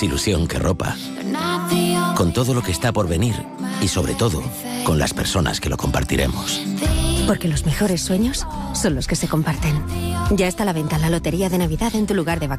más ilusión que ropa. Con todo lo que está por venir y sobre todo, con las personas que lo compartiremos. Porque los mejores sueños son los que se comparten. Ya está a la venta la Lotería de Navidad en tu lugar de vacaciones.